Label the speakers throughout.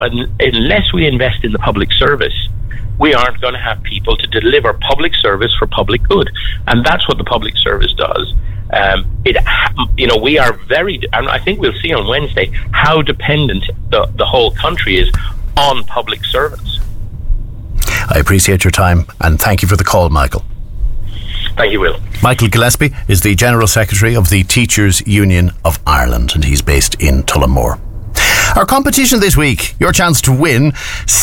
Speaker 1: unless we invest in the public service, we aren't going to have people to deliver public service for public good. And that's what the public service does. We are I think we'll see on Wednesday how dependent the whole country is on public servants.
Speaker 2: I appreciate your time and thank you for the call, Michael.
Speaker 1: Thank you, Will.
Speaker 2: Michael Gillespie is the General Secretary of the Teachers Union of Ireland and he's based in Tullamore. Our competition this week, your chance to win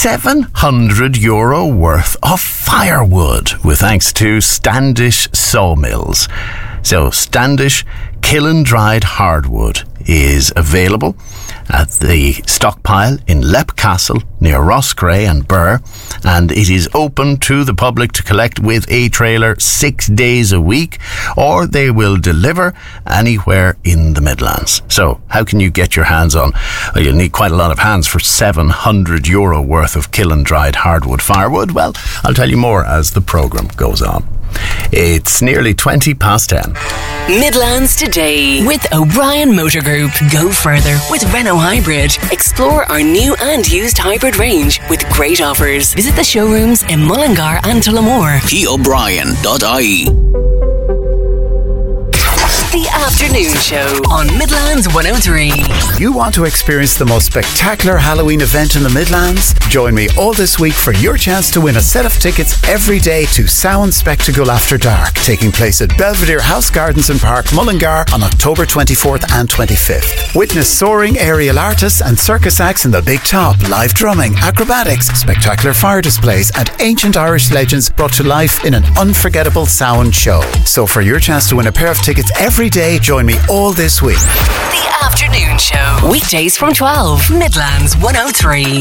Speaker 2: €700 worth of firewood with thanks to Standish Sawmills. So Standish kiln-dried hardwood is available at the stockpile in Leap Castle near Roscrea and Burr, and it is open to the public to collect with a trailer 6 days a week, or they will deliver anywhere in the Midlands. So how can you get your hands on? Well, you'll need quite a lot of hands for €700 worth of kiln-dried hardwood firewood. Well, I'll tell you more as the programme goes on. It's nearly 10:20.
Speaker 3: Midlands Today with O'Brien Motor Group. Go further with Renault Hybrid. Explore our new and used hybrid range with great offers. Visit the showrooms in Mullingar and Tullamore.
Speaker 4: PO'Brien.ie.
Speaker 3: The Afternoon Show on Midlands 103.
Speaker 5: You want to experience the most spectacular Halloween event in the Midlands? Join me all this week for your chance to win a set of tickets every day to Samhain Spectacle After Dark, taking place at Belvedere House Gardens and Park, Mullingar on October 24th and 25th. Witness soaring aerial artists and circus acts in the Big Top, live drumming, acrobatics, spectacular fire displays and ancient Irish legends brought to life in an unforgettable Samhain show. So for your chance to win a pair of tickets every day, join me all this week.
Speaker 3: The Afternoon Show. Weekdays from 12. Midlands 103.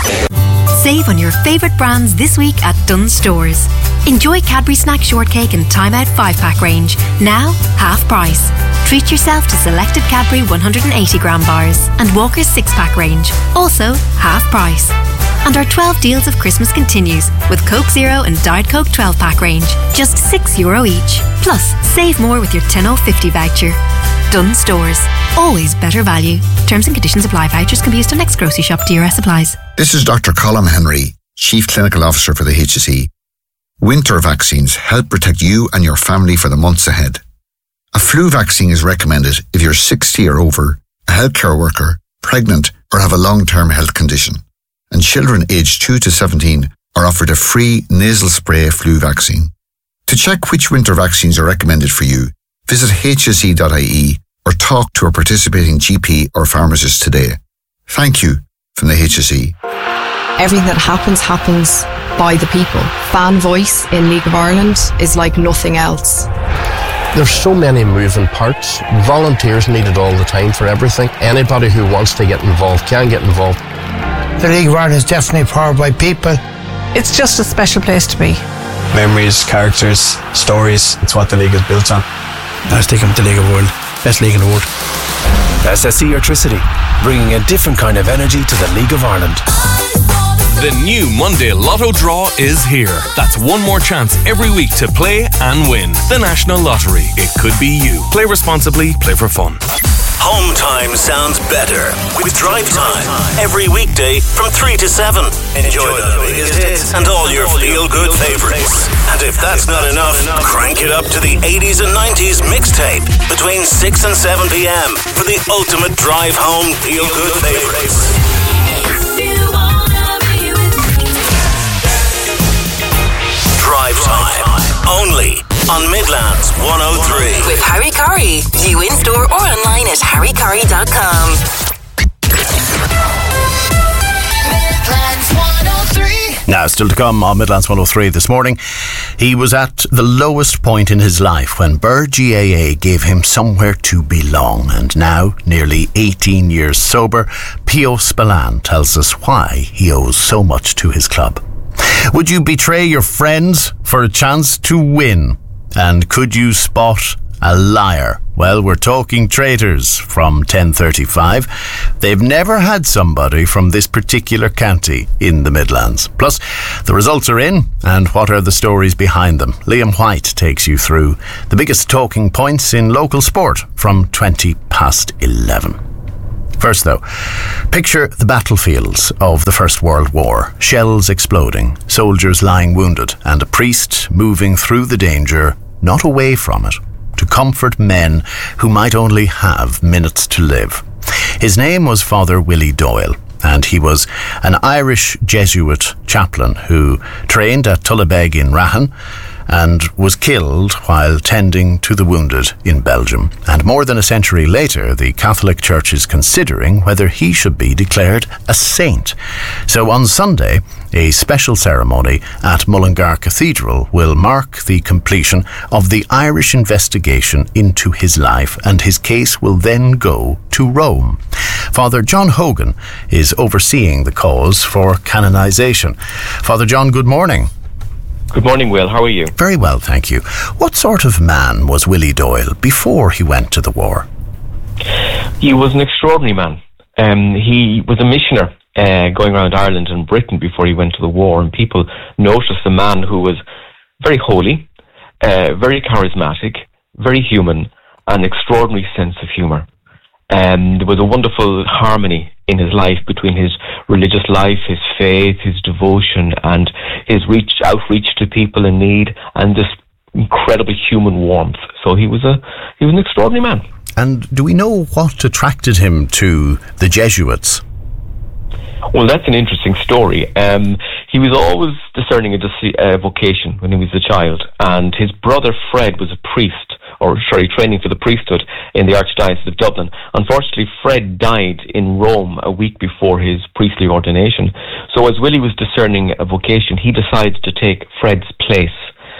Speaker 6: Save on your favourite brands this week at Dunnes Stores. Enjoy Cadbury Snack Shortcake and Time Out 5-pack range. Now, half price. Treat yourself to selected Cadbury 180-gram bars and Walker's 6-pack range. Also, half price. And our 12 deals of Christmas continues with Coke Zero and Diet Coke 12-pack range. Just €6 each. Plus, save more with your 10.50 voucher. Dunnes Stores. Always better value. Terms and conditions apply. Vouchers can be used on next grocery shop. DRS supplies.
Speaker 7: This is Dr. Colm Henry, Chief Clinical Officer for the HSE. Winter vaccines help protect you and your family for the months ahead. A flu vaccine is recommended if you're 60 or over, a healthcare worker, pregnant or have a long-term health condition. And children aged 2 to 17 are offered a free nasal spray flu vaccine. To check which winter vaccines are recommended for you, visit hse.ie or talk to a participating GP or pharmacist today. Thank you from the HSE.
Speaker 8: Everything that happens by the people. Fan voice in League of Ireland is like nothing else.
Speaker 9: There's so many moving parts. Volunteers needed all the time for everything. Anybody who wants to get involved can get involved.
Speaker 10: The League of Ireland is definitely powered by people.
Speaker 11: It's just a special place to be.
Speaker 12: Memories, characters, stories. It's what the league is built on.
Speaker 13: I stick with the League of Ireland. Best league in the world.
Speaker 14: SSE Electricity, bringing a different kind of energy to the League of Ireland.
Speaker 15: The new Monday Lotto draw is here. That's one more chance every week to play and win. The National Lottery. It could be you. Play responsibly, play for fun.
Speaker 4: Home time sounds better with Drive Time. Every weekday from 3 to 7. Enjoy the biggest hits and all your feel-good favourites. And if that's not enough, crank it up to the 80s and 90s mixtape between 6 and 7 p.m. for the ultimate drive home feel-good favourites. Drive Time. Only on Midlands 103.
Speaker 3: With Harry Curry. View in store or online at harrycurry.com.
Speaker 2: Midlands 103. Now, still to come on Midlands 103 this morning. He was at the lowest point in his life when Burr GAA gave him somewhere to belong. And now, nearly 18 years sober, Pio Spillane tells us why he owes so much to his club. Would you betray your friends for a chance to win? And could you spot a liar? Well, we're talking traitors from 10:35. They've never had somebody from this particular county in the Midlands. Plus, the results are in, and what are the stories behind them? Liam White takes you through the biggest talking points in local sport from 11:20. First, though, picture the battlefields of the First World War. Shells exploding, soldiers lying wounded, and a priest moving through the danger, not away from it, to comfort men who might only have minutes to live. His name was Father Willie Doyle, and he was an Irish Jesuit chaplain who trained at Tullabeg in Rahan and was killed while tending to the wounded in Belgium. And more than a century later, the Catholic Church is considering whether he should be declared a saint. So on Sunday, a special ceremony at Mullingar Cathedral will mark the completion of the Irish investigation into his life, and his case will then go to Rome. Father John Hogan is overseeing the cause for canonisation. Father John, good morning.
Speaker 16: Good morning, Will. How are you?
Speaker 2: Very well, thank you. What sort of man was Willie Doyle before he went to the war?
Speaker 16: He was an extraordinary man. He was a missioner going around Ireland and Britain before he went to the war, and people noticed a man who was very holy, very charismatic, very human, and extraordinary sense of humour. There was a wonderful harmony in his life between his religious life, his faith, his devotion, and his outreach to people in need, and this incredible human warmth. So he was an extraordinary man.
Speaker 2: And do we know what attracted him to the Jesuits?
Speaker 16: Well, that's an interesting story. He was always discerning a vocation when he was a child, and his brother Fred was a priest, training for the priesthood in the Archdiocese of Dublin. Unfortunately, Fred died in Rome a week before his priestly ordination. So as Willie was discerning a vocation, he decided to take Fred's place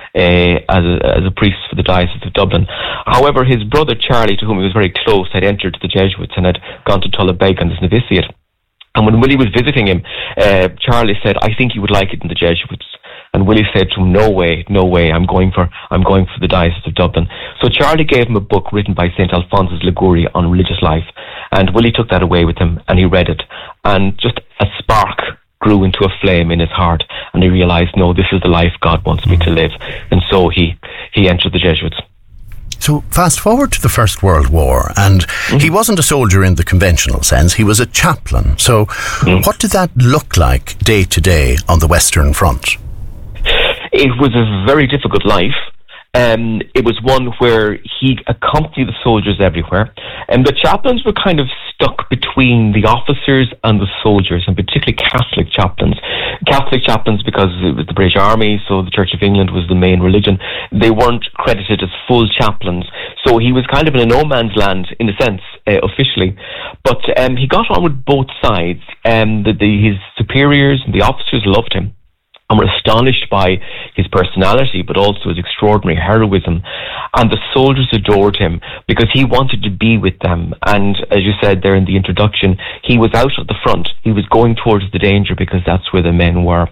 Speaker 16: as a priest for the Diocese of Dublin. However, his brother Charlie, to whom he was very close, had entered the Jesuits and had gone to Tullabeg on his novitiate. And when Willie was visiting him, Charlie said, "I think you would like it in the Jesuits." And Willie said to him, no way, I'm going for the Diocese of Dublin. So Charlie gave him a book written by St. Alphonsus Liguori on religious life. And Willie took that away with him, and he read it. And just a spark grew into a flame in his heart, and he realised, no, this is the life God wants me to live. And so he entered the Jesuits.
Speaker 2: So fast forward to the First World War, and he wasn't a soldier in the conventional sense, he was a chaplain. So what did that look like day to day on the Western Front?
Speaker 16: It was a very difficult life. It was one where he accompanied the soldiers everywhere, and the chaplains were kind of stuck between the officers and the soldiers, and particularly Catholic chaplains. Catholic chaplains, because it was the British Army, so the Church of England was the main religion, they weren't credited as full chaplains. So he was kind of in a no man's land, in a sense, officially. But he got on with both sides. His superiors and the officers loved him and were astonished by his personality, but also his extraordinary heroism. And the soldiers adored him because he wanted to be with them. And as you said there in the introduction, he was out at the front. He was going towards the danger because that's where the men were.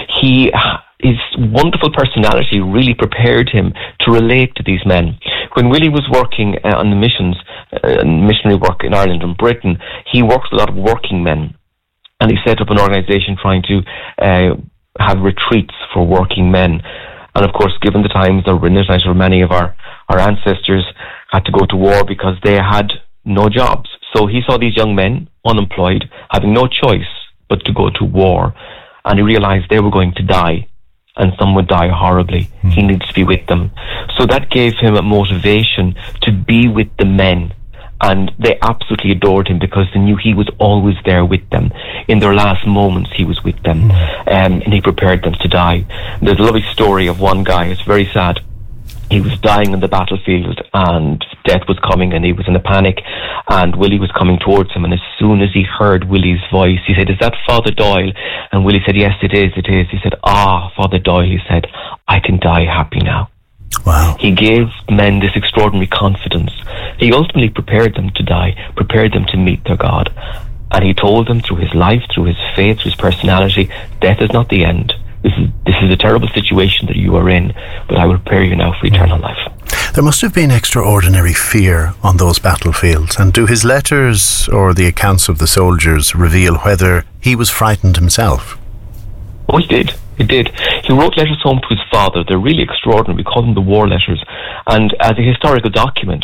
Speaker 16: His wonderful personality really prepared him to relate to these men. When Willie was working on the missions, missionary work in Ireland and Britain, he worked with a lot of working men. And he set up an organisation trying to have retreats for working men. And of course, given the times that we're in it, I'm sure many of our ancestors had to go to war because they had no jobs. So he saw these young men, unemployed, having no choice but to go to war. And he realised they were going to die, and some would die horribly. He needs to be with them. So that gave him a motivation to be with the men. And they absolutely adored him because they knew he was always there with them. In their last moments, he was with them. And he prepared them to die. There's a lovely story of one guy, it's very sad. He was dying on the battlefield and death was coming and he was in a panic, and Willie was coming towards him, and as soon as he heard Willie's voice, he said, "Is that Father Doyle?" And Willie said, "Yes, it is. He said, Father Doyle," he said, "I can die happy now."
Speaker 2: Wow.
Speaker 16: He gave men this extraordinary confidence. He ultimately prepared them to die, prepared them to meet their God. And he told them through his life, through his faith, through his personality, death is not the end. This is a terrible situation that you are in, but I will prepare you now for eternal life.
Speaker 2: There must have been extraordinary fear on those battlefields. And do his letters or the accounts of the soldiers reveal whether he was frightened himself?
Speaker 16: Oh, he did. He did. He wrote letters home to his father. They're really extraordinary. We call them the war letters. And as a historical document,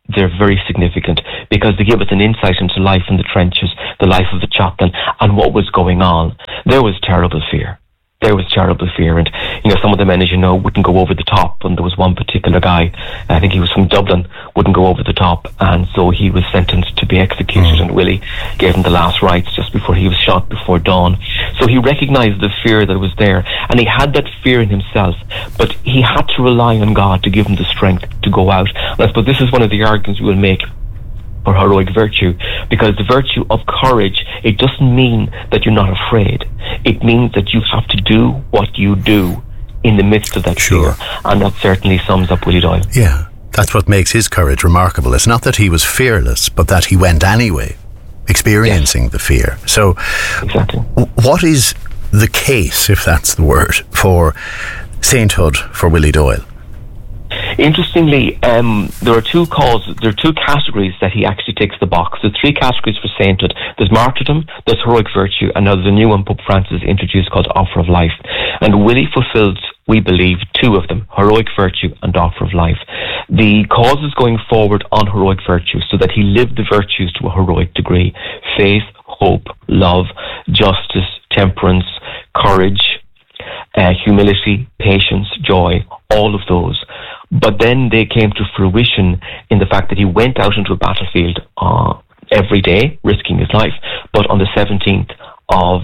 Speaker 16: they're very significant because they give us an insight into life in the trenches, the life of the chaplain, and what was going on. There was terrible fear. There was terrible fear, and some of the men, as you know, wouldn't go over the top. And there was one particular guy, I think he was from Dublin, wouldn't go over the top, and so he was sentenced to be executed. And Willie gave him the last rites just before he was shot before dawn. So he recognised the fear that was there, and he had that fear in himself, but he had to rely on God to give him the strength to go out. And I suppose this is one of the arguments we will make for heroic virtue, because the virtue of courage, it doesn't mean that you're not afraid. It means that you have to do what you do in the midst of that fear, and that certainly sums up Willie Doyle.
Speaker 2: Yeah, that's what makes his courage remarkable. It's not that he was fearless, but that he went anyway, experiencing the fear. So
Speaker 16: exactly,
Speaker 2: what is the case, if that's the word, for sainthood for Willie Doyle?
Speaker 16: Interestingly, there are two categories that he actually ticks the box. There's three categories for sainthood. There's martyrdom, there's heroic virtue, and now there's a new one Pope Francis introduced called offer of life. And Willie fulfills, we believe, two of them, heroic virtue and offer of life. The causes going forward on heroic virtue, so that he lived the virtues to a heroic degree: faith, hope, love, justice, temperance, courage, humility, patience, joy, all of those. But then they came to fruition in the fact that he went out into a battlefield every day, risking his life. But on the 16th of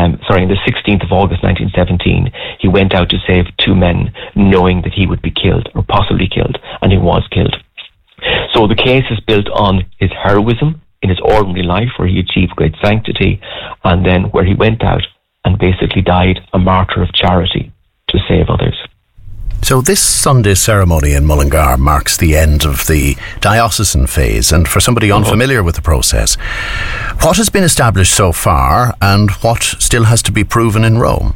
Speaker 16: August 1917, he went out to save two men, knowing that he would be killed, or possibly killed, and he was killed. So the case is built on his heroism in his ordinary life, where he achieved great sanctity, and then where he went out and basically died a martyr of charity to save others.
Speaker 2: So this Sunday ceremony in Mullingar marks the end of the diocesan phase, and for somebody unfamiliar with the process, what has been established so far and what still has to be proven in Rome?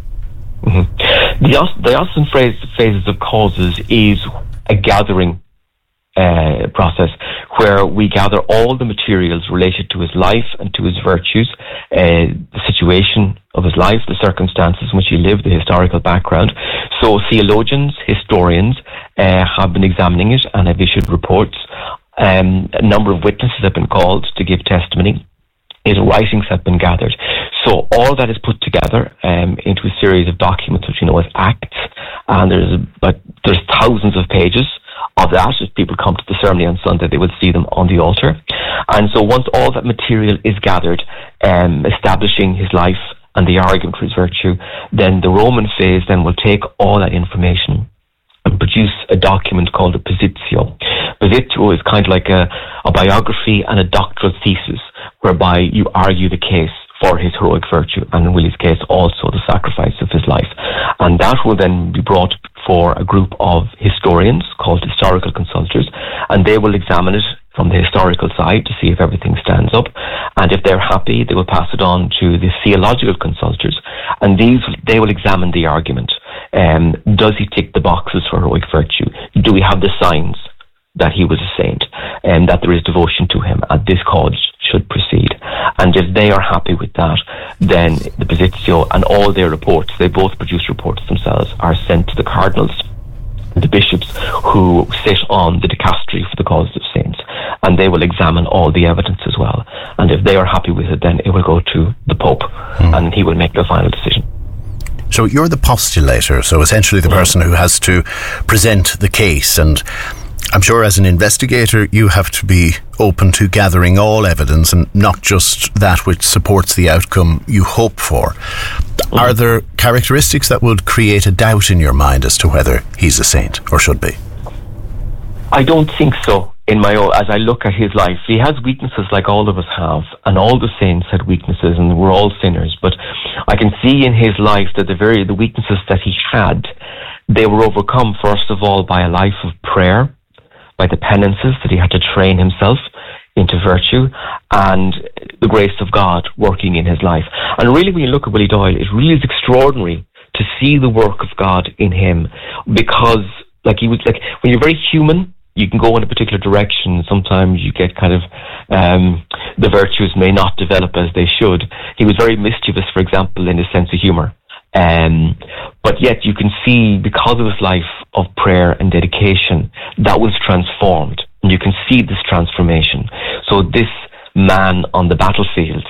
Speaker 16: The diocesan phases of causes is a gathering process where we gather all the materials related to his life and to his virtues, the situation of his life, the circumstances in which he lived, the historical background. So theologians, historians have been examining it and have issued reports. A number of witnesses have been called to give testimony. His writings have been gathered. So all that is put together into a series of documents which we know as acts, and there's thousands of pages of that. If people come to the ceremony on Sunday, they will see them on the altar. And so once all that material is gathered, establishing his life and the argument for his virtue, then the Roman phase then will take all that information and produce a document called a positio. Positio is kind of like a biography and a doctoral thesis, whereby you argue the case for his heroic virtue, and in Willie's case also the sacrifice of his life. And that will then be brought for a group of historians called historical consultors, and they will examine it from the historical side to see if everything stands up, and if they're happy, they will pass it on to the theological consultors, and they will examine the argument. Does he tick the boxes for heroic virtue? Do we have the signs that he was a saint, and that there is devotion to him, and this cause should proceed? And if they are happy with that, then the positio and all their reports, they both produce reports themselves, are sent to the cardinals, the bishops who sit on the dicastery for the causes of saints, and they will examine all the evidence as well. And if they are happy with it, then it will go to the Pope, and he will make the final decision.
Speaker 2: So you're the postulator, so essentially the person who has to present the case, and I'm sure as an investigator you have to be open to gathering all evidence and not just that which supports the outcome you hope for. Are there characteristics that would create a doubt in your mind as to whether he's a saint or should be?
Speaker 16: I don't think so. As I look at his life, he has weaknesses like all of us have, and all the saints had weaknesses, and we're all sinners. But I can see in his life that the weaknesses that he had, they were overcome first of all by a life of prayer, by the penances that he had to train himself into virtue, and the grace of God working in his life. And really, when you look at Willie Doyle, it really is extraordinary to see the work of God in him, because when you're very human, you can go in a particular direction. Sometimes you get kind of the virtues may not develop as they should. He was very mischievous, for example, in his sense of humour. But yet you can see, because of his life of prayer and dedication, that was transformed And you can see this transformation. So this man on the battlefield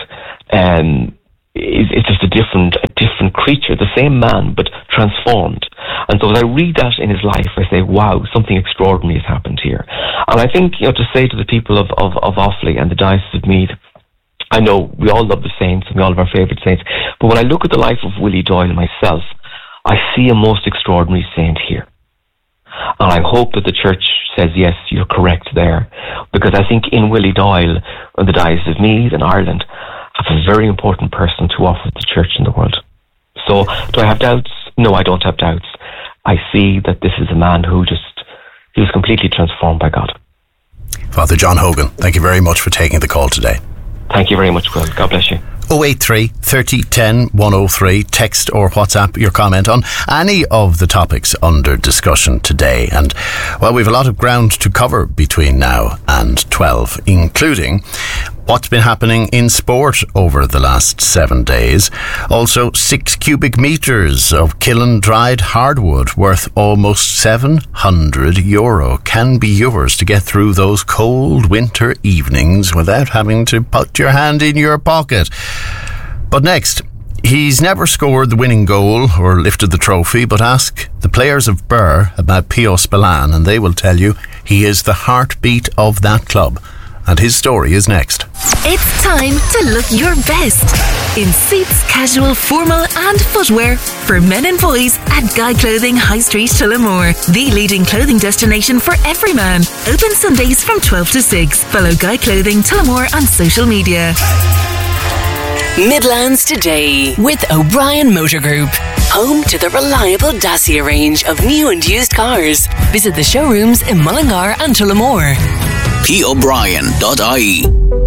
Speaker 16: is just a different creature, the same man, but transformed. And so as I read that in his life, I say, wow, something extraordinary has happened here. And I think, to say to the people of Offaly and the Diocese of Meath, I know we all love the saints and we all have our favourite saints, but when I look at the life of Willie Doyle myself, I see a most extraordinary saint here. And I hope that the Church says, yes, you're correct there. Because I think in Willie Doyle and the Diocese of Meath and Ireland have a very important person to offer the Church in the world. So, do I have doubts? No, I don't have doubts. I see that this is a man who he was completely transformed by God.
Speaker 2: Father John Hogan, thank you very much for taking the call today.
Speaker 16: Thank you very much, Will. God bless you.
Speaker 2: 083 30 10 103. Text or WhatsApp your comment on any of the topics under discussion today. And, well, we've a lot of ground to cover between now and 12, including what's been happening in sport over the last 7 days. Also, 6 cubic metres of kiln-dried hardwood worth almost €700 can be yours to get through those cold winter evenings without having to put your hand in your pocket. But next, he's never scored the winning goal or lifted the trophy, but ask the players of Birr about Pio Spillane and they will tell you he is the heartbeat of that club. And his story is next.
Speaker 17: It's time to look your best in suits, casual, formal and footwear for men and boys at Guy Clothing High Street, Tullamore. The leading clothing destination for every man. Open Sundays from 12 to 6. Follow Guy Clothing Tullamore on social media.
Speaker 3: Midlands Today with O'Brien Motor Group. Home to the reliable Dacia range of new and used cars. Visit the showrooms in Mullingar and Tullamore.
Speaker 18: PO'Brien.ie.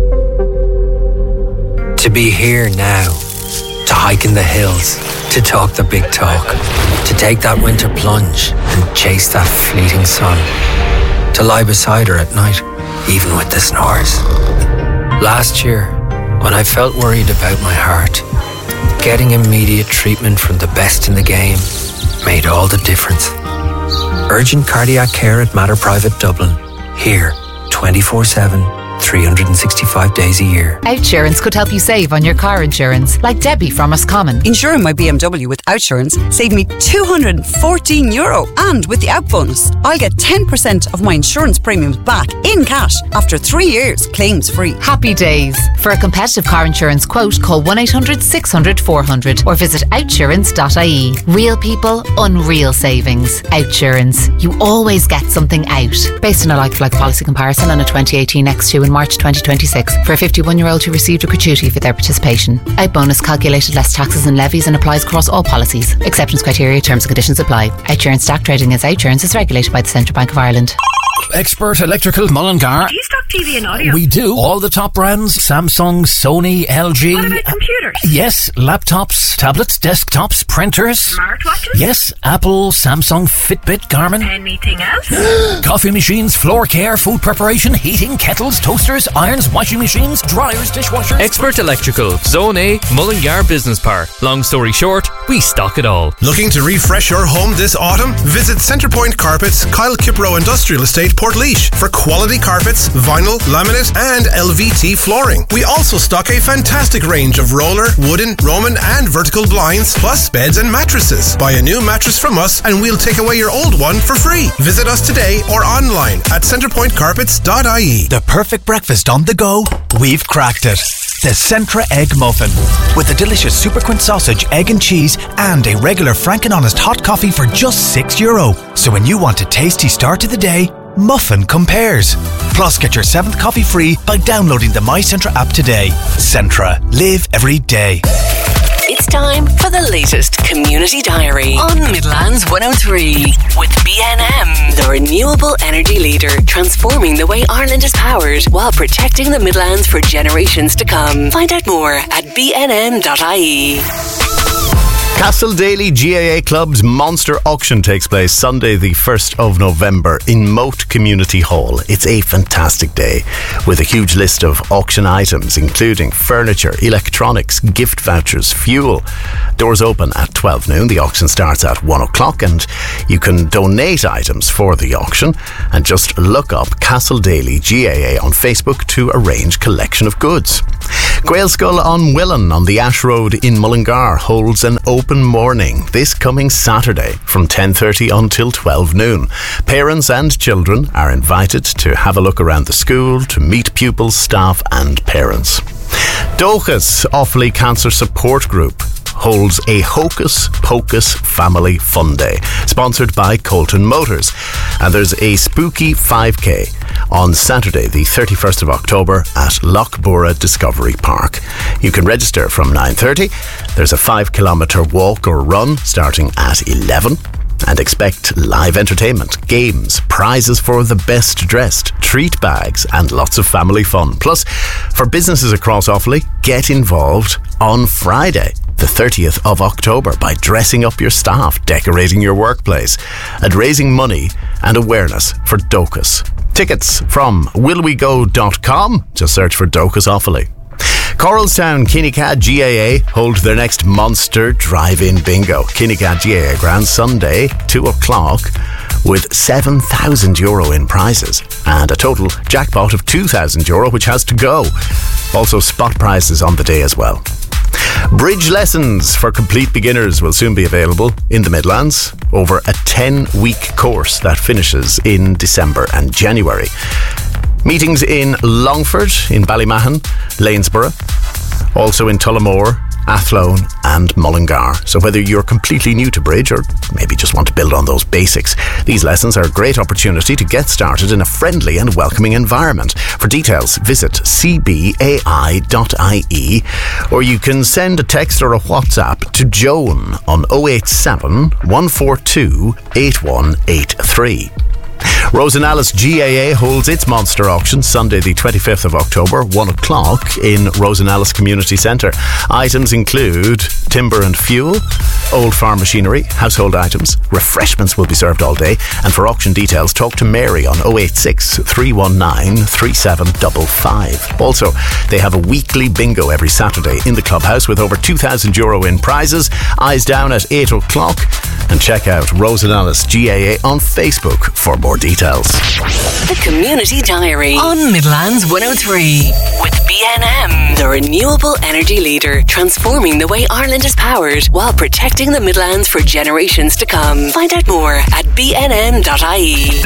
Speaker 18: To be here now, to hike in the hills, to talk the big talk, to take that winter plunge and chase that fleeting sun, to lie beside her at night, even with the snores. Last year, when I felt worried about my heart, getting immediate treatment from the best in the game made all the difference. Urgent cardiac care at Mater Private Dublin, here 24/7, 365 days a year.
Speaker 19: Outsurance could help you save on your car insurance, like Debbie from Roscommon.
Speaker 20: Insuring my BMW with Outsurance saved me €214, and with the Out bonus, I'll get 10% of my insurance premiums back in cash after 3 years, claims free.
Speaker 19: Happy days. For a competitive car insurance quote, call 1-800-600-400 or visit outsurance.ie. Real people, unreal savings. Outsurance. You always get something out. Based on a like-for-like policy comparison on a 2018 X2 in March 2026 for a 51-year-old who received a gratuity for their participation. Out bonus calculated less taxes and levies and applies across all policies. Exceptions, criteria, terms and conditions apply. Outsurance stock trading as Outsurance is regulated by the Central Bank of Ireland.
Speaker 21: Expert Electrical Mullingar.
Speaker 22: Do you stock TV and audio?
Speaker 21: We do. All the top brands. Samsung, Sony, LG.
Speaker 22: What about computers?
Speaker 21: Yes. Laptops, tablets, desktops, printers.
Speaker 22: Smartwatches?
Speaker 21: Yes. Apple, Samsung, Fitbit, Garmin.
Speaker 22: Anything else?
Speaker 21: Coffee machines, floor care, food preparation, heating, kettles, toasters, irons, washing machines, dryers, dishwashers.
Speaker 23: Expert Electrical. Zone A, Mullingar Business Park. Long story short, we stock it all.
Speaker 24: Looking to refresh your home this autumn? Visit Centrepoint Carpets, Kyle Kipro Industrial Estate, Portlaoise for quality carpets, vinyl, laminate and LVT flooring. We also stock a fantastic range of roller, wooden, Roman and vertical blinds, plus beds and mattresses. Buy a new mattress from us and we'll take away your old one for free. Visit us today or online at centrepointcarpets.ie.
Speaker 25: The perfect breakfast on the go? We've cracked it. The Centra Egg Muffin. With a delicious Super Quint sausage, egg and cheese and a regular Frank and Honest hot coffee for just €6. So when you want a tasty start to the day, Muffin compares. Plus, get your 7th coffee free by downloading the My Centra app today. Centra. Live every day.
Speaker 3: It's time for the latest Community Diary on Midlands 103 with BNM, the renewable energy leader, transforming the way Ireland is powered while protecting the Midlands for generations to come. Find out more at bnm.ie.
Speaker 2: Castledale GAA Club's Monster Auction takes place Sunday the 1st of November in Moat Community Hall. It's a fantastic day with a huge list of auction items including furniture, electronics, gift vouchers, fuel. Doors open at 12 noon. The auction starts at 1 o'clock and you can donate items for the auction and just look up Castledale GAA on Facebook to arrange collection of goods. Gaelscoil on Willen on the Ash Road in Mullingar holds an open morning this coming Saturday from 10:30 until 12 noon. Parents and children are invited to have a look around the school, to meet pupils, staff and parents. Dóchas Offaly Cancer Support Group holds a Hocus Pocus Family Fun Day, sponsored by Colton Motors. And there's a spooky 5K on Saturday, the 31st of October at Lochbora Discovery Park. You can register from 9:30. There's a 5-kilometre walk or run starting at 11. And expect live entertainment, games, prizes for the best dressed, treat bags and lots of family fun. Plus, for businesses across Offaly, get involved on Friday, the 30th of October, by dressing up your staff, decorating your workplace and raising money and awareness for Dóchas. Tickets from willwego.com. Just search for Dóchas Offaly. Coralstown Kinnegad GAA hold their next Monster Drive-In Bingo. Kinnegad GAA Grand Sunday, 2 o'clock, with €7,000 in prizes and a total jackpot of €2,000 which has to go. Also spot prizes on the day as well. Bridge lessons for complete beginners will soon be available in the Midlands over a 10-week course that finishes in December and January. Meetings in Longford, in Ballymahon, Lanesborough, also in Tullamore, Athlone and Mullingar. So whether you're completely new to bridge or maybe just want to build on those basics, these lessons are a great opportunity to get started in a friendly and welcoming environment. For details, visit cbai.ie or you can send a text or a WhatsApp to Joan on 087 142 8183. Rosenallis GAA holds its Monster Auction Sunday the 25th of October, 1 o'clock in Rosenallis Community Centre. Items include timber and fuel, old farm machinery, household items. Refreshments will be served all day. And for auction details, talk to Mary on 086 319 3755. Also, they have a weekly bingo every Saturday in the clubhouse with over €2,000 in prizes. Eyes down at 8 o'clock. And check out Rosenallis GAA on Facebook for more details.
Speaker 3: The Community Diary on Midlands 103 with BNM, the renewable energy leader, transforming the way Ireland is powered while protecting the Midlands for generations to come. Find out more at bnm.ie.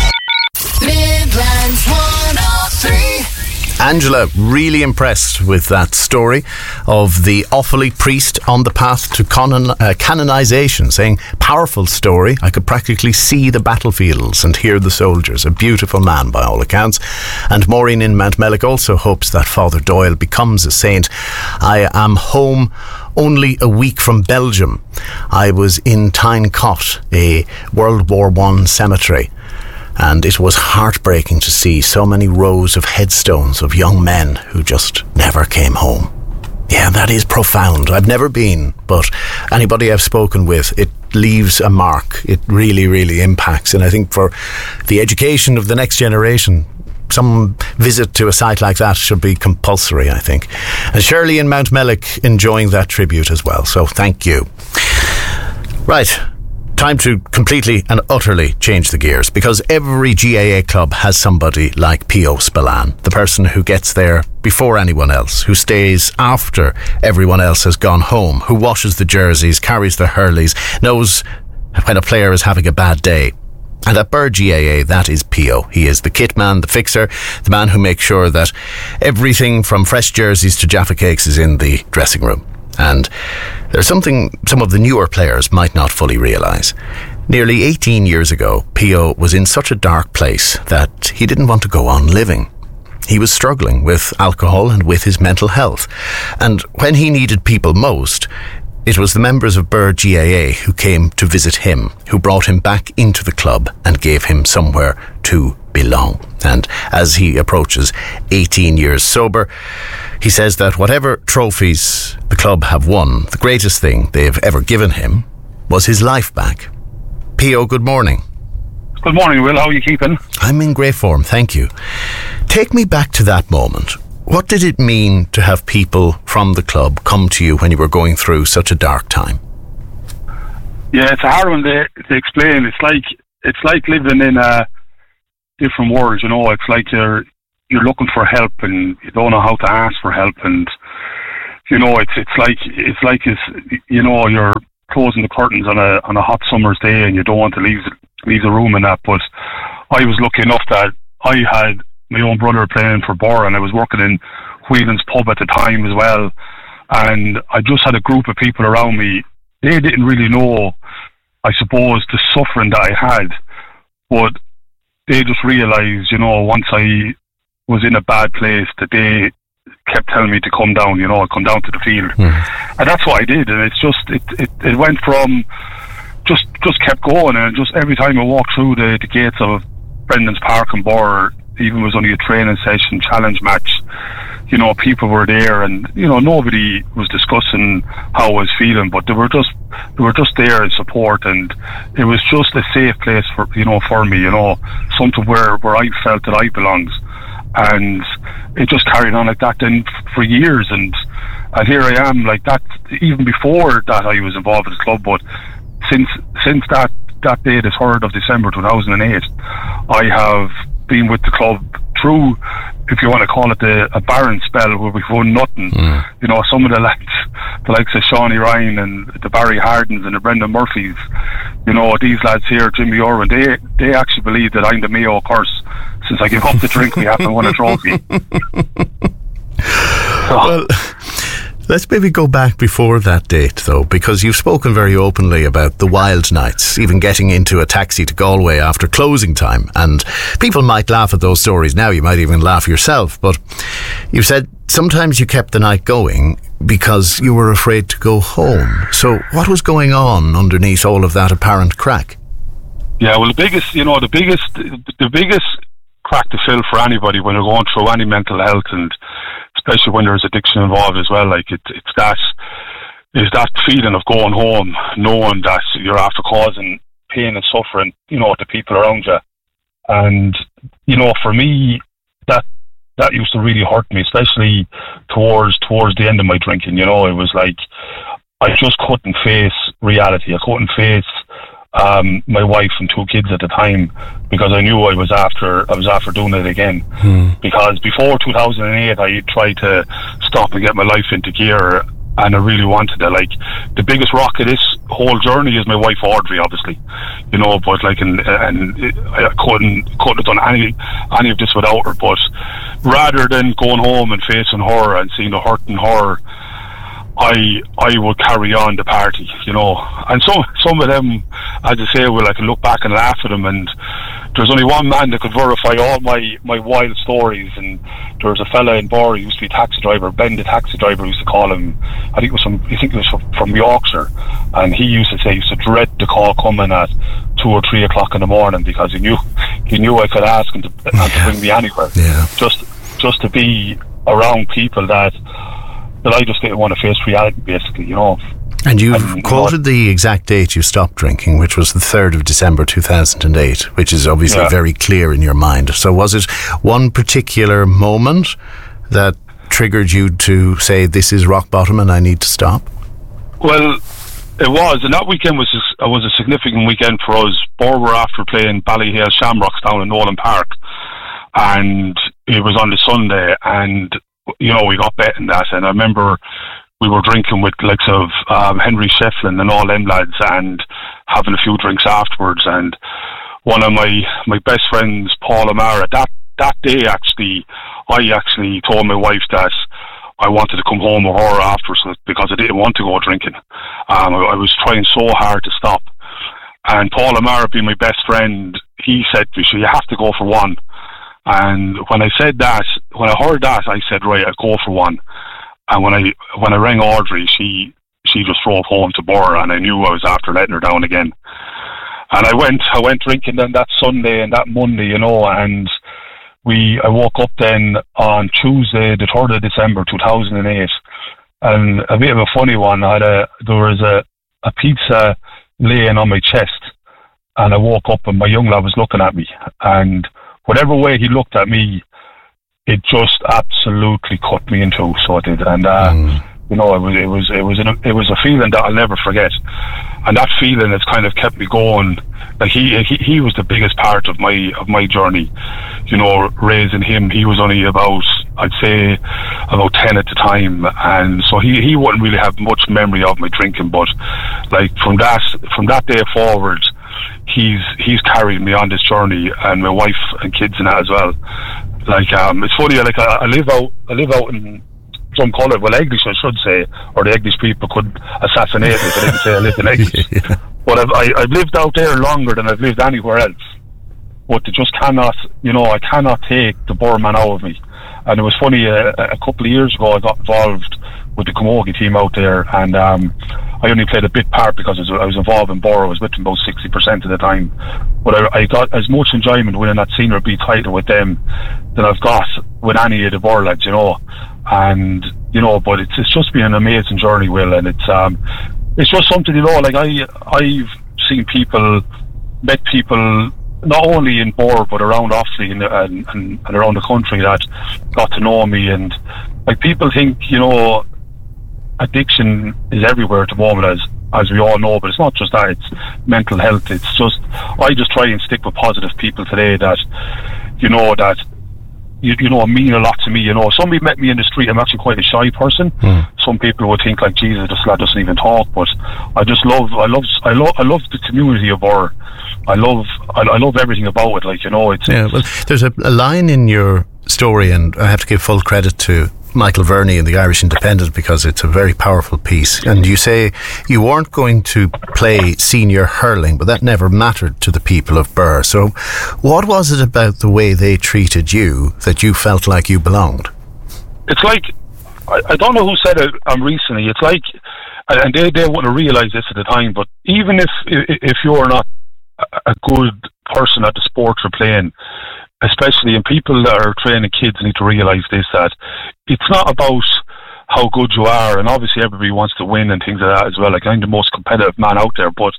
Speaker 2: Midlands 103. Angela, really impressed with that story of the Offaly priest on the path to canonisation, saying, powerful story. I could practically see the battlefields and hear the soldiers. A beautiful man by all accounts. And Maureen in Mountmellick also hopes that Father Doyle becomes a saint. I am home only a week from Belgium. I was in Tyne-Cot, a World War I cemetery. And it was heartbreaking to see so many rows of headstones of young men who just never came home. Yeah, that is profound. I've never been, but anybody I've spoken with, it leaves a mark. It really, really impacts. And I think for the education of the next generation, some visit to a site like that should be compulsory, I think. And Shirley in Mountmellick enjoying that tribute as well. So thank you. Right. Time to completely and utterly change the gears, because every GAA club has somebody like P.O. Spillane, the person who gets there before anyone else, who stays after everyone else has gone home, who washes the jerseys, carries the hurleys, knows when a player is having a bad day. And at Bird GAA, that is P.O. He is the kit man, the fixer, the man who makes sure that everything from fresh jerseys to Jaffa cakes is in the dressing room. And there's something some of the newer players might not fully realise. Nearly 18 years ago, P.O. was in such a dark place that he didn't want to go on living. He was struggling with alcohol and with his mental health. And when he needed people most, It was the members of Birr GAA who came to visit him, who brought him back into the club and gave him somewhere to belong. And as he approaches 18 years sober, he says that whatever trophies the club have won, the greatest thing they've ever given him was his life back. P.O., good morning.
Speaker 1: Good morning, Will. How are you keeping?
Speaker 2: I'm in great form, thank you. Take me back to that moment. What did it mean to have people from the club come to you when you were going through such a dark time?
Speaker 1: Yeah, it's a hard one to explain. It's like living in a different world, you know. It's like you're looking for help and you don't know how to ask for help, and you know it's like you know, you're closing the curtains on a hot summer's day and you don't want to leave the room and that. But I was lucky enough that I had my own brother playing for Birr, and I was working in Whelan's pub at the time as well, and I just had a group of people around me. They didn't really know, I suppose, the suffering that I had, but they just realised, you know, once I was in a bad place, that they kept telling me to come down, you know, come down to the field. And that's what I did, and it's just it went from just kept going, and just every time I walked through the gates of Brendan's Park in Birr, even was only a training session, challenge match, you know, people were there, and you know, nobody was discussing how I was feeling, but they were just there in support, and it was just a safe place for me, you know, something where I felt that I belonged. And it just carried on like that then for years, and here I am like that. Even before that I was involved in the club, but since that day, the 3rd of December 2008, I have been with the club through, if you want to call it, a barren spell where we've won nothing. You know, some of the lads, the likes of Shawnee Ryan and the Barry Hardens and the Brendan Murphys, you know, these lads here, Jimmy Irwin, they actually believe that I'm the Mayo curse. Since I gave up the drink, we haven't won a trophy.
Speaker 2: Well, let's maybe go back before that date, though, because you've spoken very openly about the wild nights, even getting into a taxi to Galway after closing time. And people might laugh at those stories now, you might even laugh yourself, but you said sometimes you kept the night going because you were afraid to go home. So what was going on underneath all of that apparent crack?
Speaker 1: Yeah, well, the biggest crack to fill for anybody when they're going through any mental health, and especially when there's addiction involved as well, like it's that feeling of going home, knowing that you're after causing pain and suffering, you know, to people around you. And you know, for me, that used to really hurt me, especially towards the end of my drinking. You know, it was like I just couldn't face reality. I couldn't face my wife and 2 kids at the time, because I knew I was after doing it again. Because before 2008 I tried to stop and get my life into gear, and I really wanted it. Like, the biggest rock of this whole journey is my wife Audrey, obviously, you know, but like, and I couldn't have done any of this without her. But rather than going home and facing her and seeing the hurt in her, I would carry on the party, you know. And some of them, as I say, I can look back and laugh at them, and there's only one man that could verify all my wild stories. And there was a fella in Birr, he used to be a taxi driver, Ben the taxi driver used to call him, I think it was from Yorkshire, and he used to say he used to dread the call coming at 2 or 3 o'clock in the morning, because he knew I could ask him to bring me anywhere.
Speaker 2: Yeah.
Speaker 1: Just to be around people that I just didn't want to face reality, basically, you know.
Speaker 2: And you've quoted the exact date you stopped drinking, which was the 3rd of December 2008, which is obviously very clear in your mind. So was it one particular moment that triggered you to say, this is rock bottom and I need to stop?
Speaker 1: Well, it was, and that weekend was a significant weekend for us. Birr were after playing Ballyhale Shamrocks down in Nolan Park, and it was on the Sunday, and you know, we got betting that, and I remember we were drinking with likes of Henry Shefflin and all them lads, and having a few drinks afterwards. And one of my best friends, Paul O'Mara, that day I actually told my wife that I wanted to come home with her afterwards, because I didn't want to go drinking. I was trying so hard to stop, and Paul O'Mara, being my best friend, he said to me, "So you have to go for one." And when I heard that, I said, right, I'll go for one. And when I rang Audrey, she she just drove home to Burr, and I knew I was after letting her down again. And I went drinking then that Sunday and that Monday, and I woke up then on Tuesday, the 3rd of December 2008, and a bit of a funny one. There was a pizza laying on my chest, and I woke up and my young lad was looking at me, and whatever way he looked at me, it just absolutely cut me in two. So it did, and it was a feeling that I'll never forget, and that feeling has kind of kept me going. Like he was the biggest part of my journey, raising him. He was only about 10 at the time, and so he wouldn't really have much memory of my drinking. But like from that day forward, he's carried me on this journey, and my wife and kids and that as well. Like it's funny. Like I live out in Drumcullet, well, English I should say, or the English people could assassinate me if I didn't say I lived in English. Yeah. But I've lived out there longer than I've lived anywhere else. But they just cannot, I cannot take the Burr man out of me. And it was funny, a couple of years ago I got involved with the Camogie team out there, and I only played a bit part because I was involved in Burr. I was with them about 60% of the time. But I got as much enjoyment winning that Senior B title with them than I've got with any of the Burr lads, And but it's just been an amazing journey, Will, and it's just something, like I've seen met people not only in Burr but around Offaly and around the country that got to know me, and like people think addiction is everywhere at the moment, as we all know, but it's not just that, it's mental health. It's just I just try and stick with positive people today that mean a lot to me. Somebody met me in the street. I'm actually quite a shy person. Some people would think like, Jesus, this lad doesn't even talk, but I just love the community of Burr. I love everything about it. Well,
Speaker 2: there's a line in your story, and I have to give full credit to Michael Verney in the Irish Independent because it's a very powerful piece. And you say you weren't going to play senior hurling, but that never mattered to the people of Burr. So what was it about the way they treated you that you felt like you belonged?
Speaker 1: It's like, I don't know who said it recently, it's like, and they wouldn't have realised this at the time, but even if you're not a good person at the sport you're playing, especially, and people that are training kids need to realise this, that it's not about how good you are, and obviously everybody wants to win and things like that as well. Like, I'm the most competitive man out there, but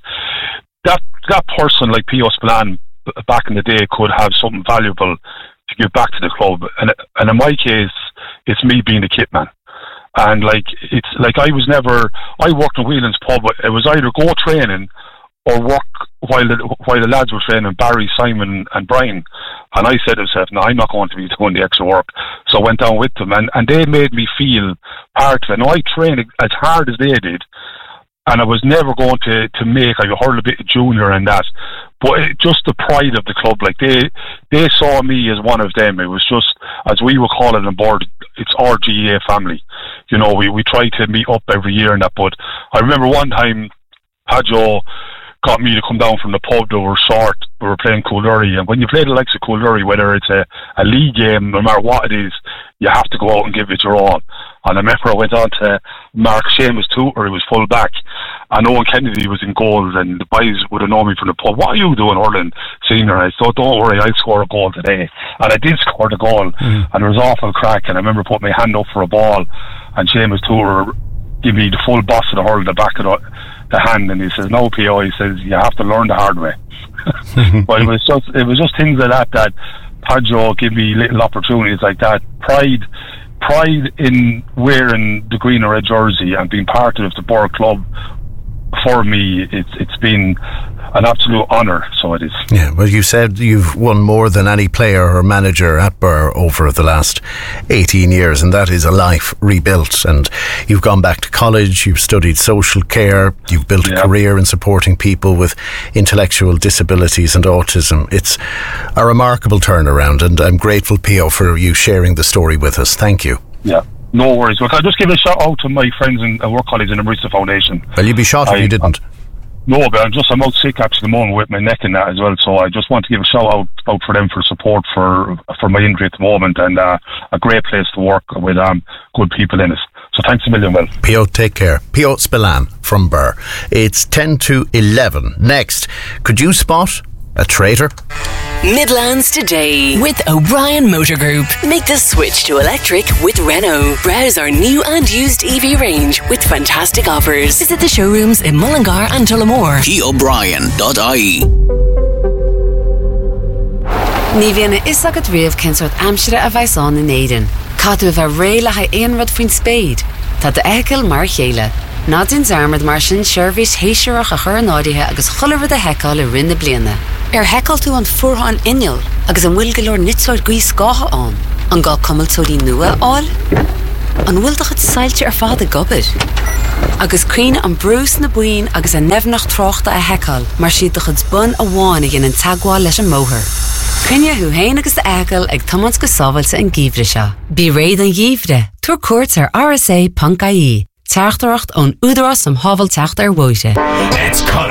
Speaker 1: that person like P.O. Spillane back in the day could have something valuable to give back to the club, and in my case, it's me being the kit man. And it's like I worked in Whelan's pub. It was either go training or work while the lads were training, Barry, Simon and Brian. And I said to myself, no, I'm not going to be doing the extra work. So I went down with them, and they made me feel part of it. Now, I trained as hard as they did, and I was never going to make, I hurl a bit of junior and that. But just the pride of the club, like they saw me as one of them. It was just, as we would call it on board, it's our GA family. We try to meet up every year and that. But I remember one time, Padjo got me to come down from the pub. They were short. We were playing Coolderry, and when you play the likes of Coolderry, whether it's a league game, no matter what it is, you have to go out and give it your all. And I remember I went on to Mark Seamus Tutor, he was full back, and Owen Kennedy was in goals, and the boys would have known me from the pub. What are you doing, hurling senior? And I thought, don't worry, I'll score a goal today. And I did score the goal, and it was awful crack, and I remember putting my hand up for a ball, and Seamus Tutor gave me the full boss of the hurl in the back of the hand, and he says, no, P.O., he says, you have to learn the hard way. But it was just things like that Padjo gave me little opportunities like that. Pride in wearing the green or red jersey and being part of the Burr club, for me, it's been an absolute honour, so it is.
Speaker 2: Yeah, well, you said you've won more than any player or manager at Burr over the last 18 years, and that is a life rebuilt. And you've gone back to college, you've studied social care, you've built a career in supporting people with intellectual disabilities and autism. It's a remarkable turnaround, and I'm grateful, P.O., for you sharing the story with us. Thank you.
Speaker 1: Yeah. No worries. Well, I'll just give a shout out to my friends and work colleagues in the Marisa Foundation.
Speaker 2: Well, you'd be shot if you didn't.
Speaker 1: No, but I'm out sick actually at the moment with my neck and that as well, so I just want to give a shout out for them for support for my injury at the moment, and a great place to work with good people in it. So thanks a million, Will.
Speaker 2: Pio, take care. Pio Spillane from Burr. It's 10 to 11. Next, could you spot a traitor?
Speaker 3: Midlands Today with O'Brien Motor Group. Make the switch to electric with Renault. Browse our new and used EV range with fantastic offers. Visit the showrooms in Mullingar and Tullamore.
Speaker 5: PO'Brien.ie.
Speaker 6: Ní bhíonna is agad riamh cinsort amsire a bhaisán in éidean. Cadú bheith réile ha éon rud faoin spéid. Tá de eiceil mar chéile. Ná dún zarmad mar sin seirbhís héisiúach a chur nádaithe agus cholamh a heicáil I rinne bliana. Heicáil tú an fuartha an inneal agus an bhfuil go leor nitsáid gaí scátha an. An gá cumiltóirí nua áil. An bhfuil do chud sailte fad a gobir. Agus cuine an brús na buin agus a nefnach tráchta a heicáil mar siad do chud bun a bháin gin an tagháil leis an móthir. Cynne hu héin agus de eiceil ag tomans go sábhailte an gíomhre seo. Bí réad an gíomhre, tuair cuairt ar RSA.ie. Teachtaracht ón údarás am hábhal teacht ar bhuaite.
Speaker 21: It's